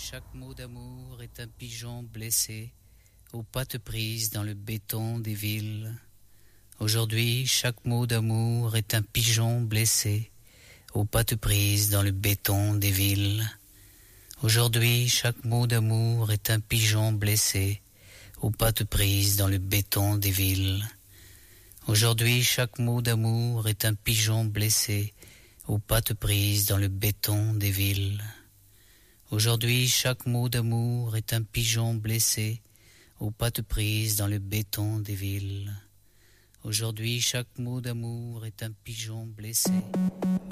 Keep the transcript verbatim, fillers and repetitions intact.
chaque mot d'amour est un pigeon blessé, aux pattes prises dans le béton des villes. Aujourd'hui, chaque mot d'amour est un pigeon blessé, aux pattes prises dans le béton des villes. Aujourd'hui, chaque mot d'amour est un pigeon blessé, aux pattes prises dans le béton des villes. Aujourd'hui, chaque mot d'amour est un pigeon blessé, aux pattes prises dans le béton des villes. Aujourd'hui, chaque mot d'amour est un pigeon blessé, aux pattes prises dans le béton des villes. Aujourd'hui, chaque mot d'amour est un pigeon blessé,